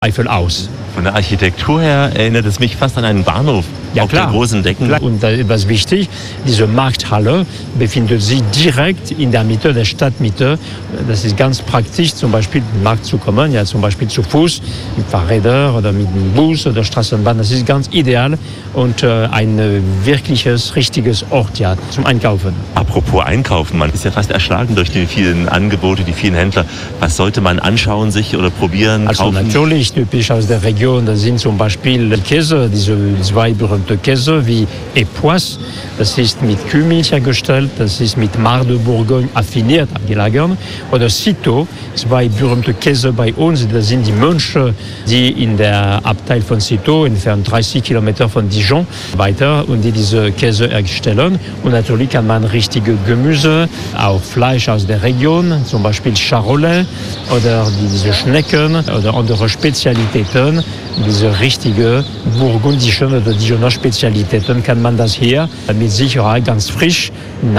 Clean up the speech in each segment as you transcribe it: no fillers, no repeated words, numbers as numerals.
Eifel aus. Von der Architektur her erinnert es mich fast an einen Bahnhof. Ja, auf klar. den großen Decken. Klar. Und was wichtig, diese Markthalle befindet sich direkt in der Mitte der Stadtmitte. Das ist ganz praktisch, zum Beispiel den Markt zu kommen, ja, zum Beispiel zu Fuß, mit Fahrrädern oder mit dem Bus oder Straßenbahn. Das ist ganz ideal und ein wirkliches, richtiges Ort, ja, zum Einkaufen. Apropos Einkaufen, man ist ja fast erschlagen durch die vielen Angebote, die vielen Händler. Was sollte man anschauen, sich oder probieren, kaufen? Also natürlich, typisch aus der Region, da sind zum Beispiel Käse, diese zwei berühmte Käse wie Epoisse. Das ist mit Kuhmilch hergestellt, das ist mit Mar de Bourgogne affiniert, abgelagert. Oder Citeaux, zwei berühmte Käse bei uns, das sind die Mönche, die in der Abteil von Citeaux, entfernt 30 Kilometer von Dijon, weiter und die diese Käse herstellen. Und natürlich kann man richtige Gemüse, auch Fleisch aus der Region, zum Beispiel Charolais oder diese Schnecken oder andere Spezialitäten. Diese richtige burgundischen oder Dijoner Spezialitäten kann man das hier mit Sicherheit ganz frisch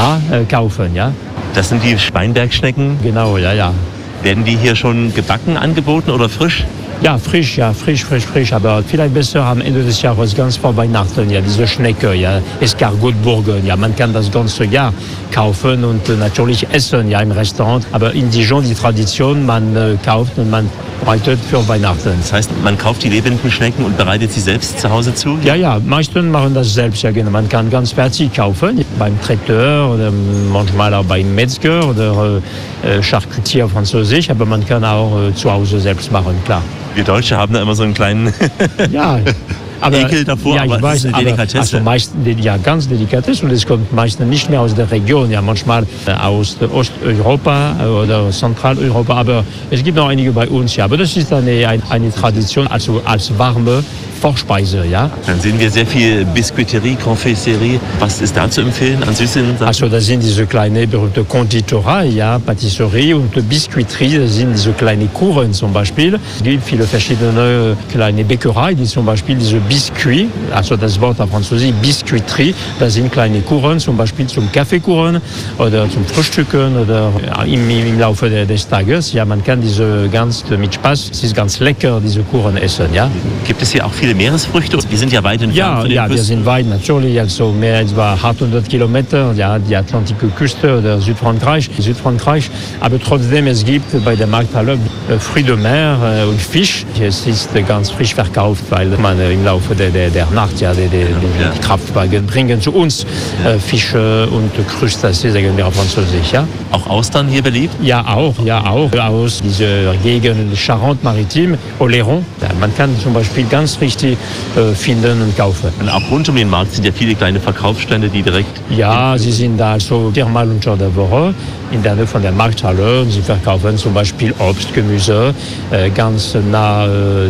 kaufen. Ja? Das sind die Weinbergschnecken? Genau, ja, ja. Werden die hier schon gebacken angeboten oder frisch? Ja, frisch, aber vielleicht besser am Ende des Jahres, ganz vor Weihnachten, ja, diese Schnecke, ja, Escargot de Bourgogne, ja, man kann das ganze Jahr kaufen und natürlich essen, ja, im Restaurant, aber in Dijon die Tradition, man kauft und man bereitet für Weihnachten. Das heißt, man kauft die lebenden Schnecken und bereitet sie selbst zu Hause zu? Ja, meisten machen das selbst, ja, genau. Man kann ganz fertig kaufen, beim Traiteur oder manchmal auch beim Metzger oder Charcutier französisch, aber man kann auch zu Hause selbst machen, klar. Wir Deutsche haben da immer so einen kleinen ja, aber, Ekel davor, ja, aber es ist eine Delikatesse. Ganz Delikatesse und es kommt meistens nicht mehr aus der Region, ja, manchmal aus Osteuropa oder Zentraleuropa, aber es gibt noch einige bei uns, ja, aber das ist eine Tradition, also als warme Vorspeise, ja. Dann sehen wir sehr viel Biscuiterie, Confiserie. Was ist da zu empfehlen an süßen Sachen? Also das sind diese kleine berühmte Konditorei, ja, Patisserie und Biscuiterie, das sind diese kleine Kuchen zum Beispiel. Es gibt viele verschiedene kleine Bäckereien, die zum Beispiel diese Biscuit, also das Wort auf Französisch, Biscuiterie, das sind kleine Kuchen, zum Beispiel zum Kaffeekuchen oder zum Frühstücken oder im Laufe des Tages. Ja, man kann diese ganz mit Spaß, es ist ganz lecker, diese Kuchen essen, ja. Gibt es hier auch viele Meeresfrüchte? Wir sind ja weit entfernt von den Küsten. Wir sind weit natürlich, also mehr als 800 Kilometer, ja, die Atlantische Küste oder Südfrankreich, aber trotzdem, es gibt bei der Markthalle Fruits de Mer und Fisch. Es ist ganz frisch verkauft, weil man im Laufe der Nacht, ja, die Kraftwagen bringen zu uns Fische und Crustacés, sagen wir auf Französisch, ja. Auch Austern hier beliebt? Ja, auch. Aus dieser Gegend Charente-Maritime, Oléron. Ja, man kann zum Beispiel ganz richtig finden und kaufen. Und auch rund um den Markt sind ja viele kleine Verkaufsstände, die direkt... Ja, sie sind da also viermal unter der Woche in der Nähe von der Markthalle. Sie verkaufen zum Beispiel Obst, Gemüse, ganz nah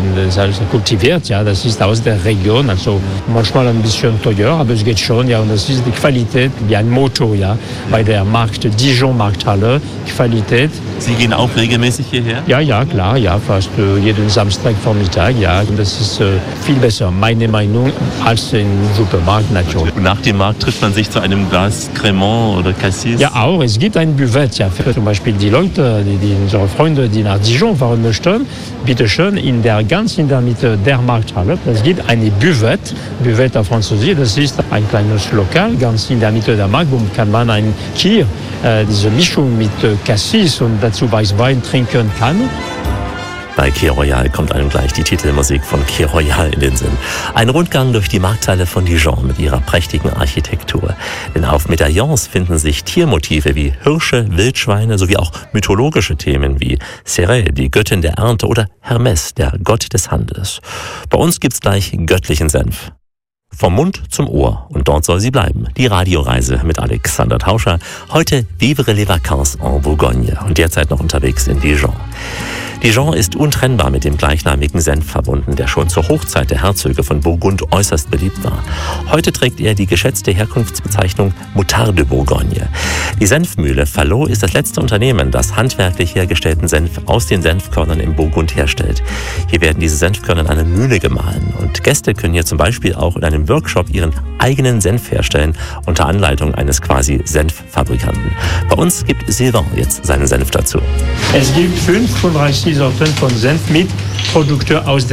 kultiviert. Ja, das ist aus der Region, also manchmal ein bisschen teuer, aber es geht schon. Ja, und das ist die Qualität, wie ein Motto, ja, bei der Dijon Markthalle, Qualität. Sie gehen auch regelmäßig hierher? Ja, klar, ja, fast jeden Samstagvormittag, ja. Und das ist viel besser, meine Meinung, als im Supermarkt natürlich. Und nach dem Markt trifft man sich zu einem Glas Cremant oder Cassis? Ja, auch. Es gibt ein Buffet, ja, für zum Beispiel die Leute, unsere Freunde, die nach Dijon fahren möchten, bitte schön, ganz in der Mitte der Markthalle. Es gibt eine Buffet auf Französisch, das ist ein kleines Lokal, ganz in der Mitte der Markt, wo kann man ein Kir, diese Mischung mit Cassis und dazu Weißwein trinken kann. Bei Quai Royal kommt einem gleich die Titelmusik von Quai Royal in den Sinn. Ein Rundgang durch die Markthalle von Dijon mit ihrer prächtigen Architektur. Denn auf Medaillons finden sich Tiermotive wie Hirsche, Wildschweine sowie auch mythologische Themen wie Cérès, die Göttin der Ernte, oder Hermès, der Gott des Handels. Bei uns gibt's gleich göttlichen Senf. Vom Mund zum Ohr, und dort soll sie bleiben. Die Radioreise mit Alexander Tauscher. Heute Vivre les vacances en Bourgogne und derzeit noch unterwegs in Dijon. Dijon ist untrennbar mit dem gleichnamigen Senf verbunden, der schon zur Hochzeit der Herzöge von Burgund äußerst beliebt war. Heute trägt er die geschätzte Herkunftsbezeichnung Moutarde de Bourgogne. Die Senfmühle Fallot ist das letzte Unternehmen, das handwerklich hergestellten Senf aus den Senfkörnern im Burgund herstellt. Hier werden diese Senfkörner in einer Mühle gemahlen und Gäste können hier zum Beispiel auch in einem Workshop ihren eigenen Senf herstellen, unter Anleitung eines quasi Senffabrikanten. Bei uns gibt Sylvain jetzt seinen Senf dazu. Es gibt 35 Sorten von Senf mit Produkten aus